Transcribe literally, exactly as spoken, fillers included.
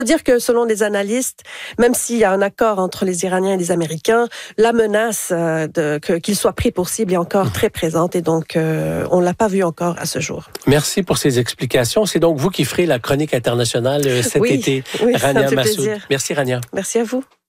dire que selon les analystes, même s'il y a un accord entre les Iraniens et les Américains, la menace euh, de, que, qu'ils soient pris pour cible est encore mmh. très présente et donc euh, on ne l'a pas vu encore à ce jour. Merci pour ces explications. C'est donc vous qui ferez la chronique internationale cet oui, été, oui, Rania ça me fait Massoud. plaisir. Merci Rania. Merci à vous.